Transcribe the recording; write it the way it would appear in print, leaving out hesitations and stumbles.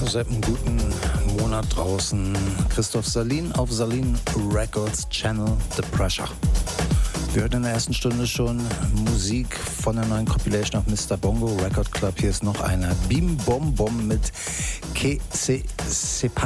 seit einem guten Monat draußen. Christoph Salin auf Salin Records Channel The Pressure. Wir hörten in der ersten Stunde schon Musik von der neuen Compilation auf Mr. Bongo Record Club. Hier ist noch einer. Bim Bom Bom mit Que Se Separe.